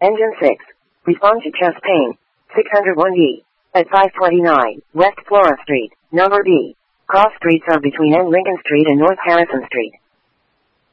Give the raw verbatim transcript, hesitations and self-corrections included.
Engine six. Respond to chest pain. six oh one D. At five twenty-nine, West Flora Street, number B. Cross streets are between N. Lincoln Street and North Harrison Street.